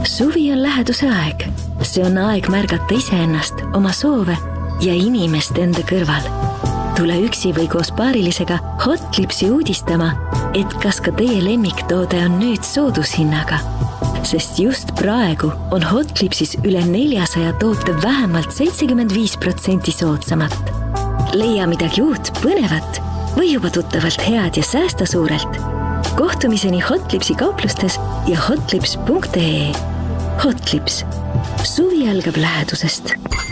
Suvi on läheduse aeg. See on aeg märgata iseennast, oma soove ja inimest enda kõrval. Tule üksi või koos paarilisega Hotlipsi uudistama, et kas ka teie lemmiktoode on nüüd soodushinnaga. Sest just praegu on Hotlipsis üle 400 toote vähemalt 75% soodsamat. Leia midagi uut, põnevat või juba tuttavalt head ja säästa suurelt. Kohtumiseni Hotlipsi kauplustes ja hotlips.ee. Hotlips. Suvi algab lähedusest.